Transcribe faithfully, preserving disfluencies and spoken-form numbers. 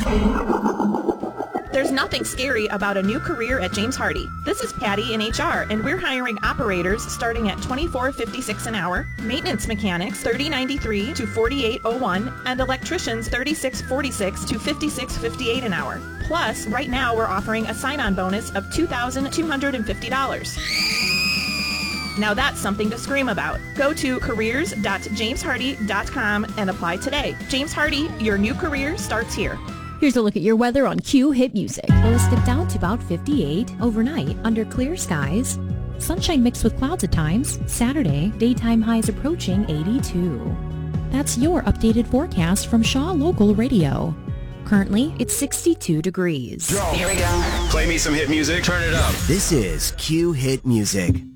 There's nothing scary about a new career at James Hardie. This is Patty in H R, and we're hiring operators starting at twenty-four fifty-six an hour, maintenance mechanics thirty ninety-three to forty-eight oh one, and electricians thirty-six forty-six to fifty-six fifty-eight an hour. Plus, right now we're offering a sign-on bonus of two thousand two hundred fifty dollars. Now that's something to scream about. Go to careers dot james hardie dot com and apply today. James Hardie, your new career starts here. Here's a look at your weather on Q Hit Music. Lows dip down to about fifty-eight overnight under clear skies. Sunshine mixed with clouds at times. Saturday, daytime highs approaching eighty-two. That's your updated forecast from Shaw Local Radio. Currently, it's sixty-two degrees. Here we go. Play me some hit music. Turn it up. This is Q Hit Music.